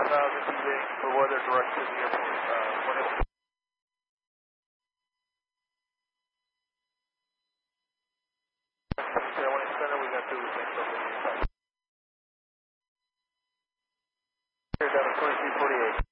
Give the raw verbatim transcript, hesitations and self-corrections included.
thousand using for weather direct to the airport. Uh, one eight. one eight center, we got two things over here. Here, down to twenty-two forty-eight.